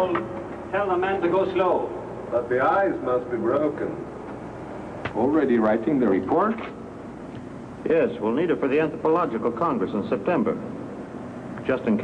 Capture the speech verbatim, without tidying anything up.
Paul, tell the man to go slow. But the eyes must be broken. Already writing the report? Yes, we'll need it for the Anthropological Congress in September. Just in case.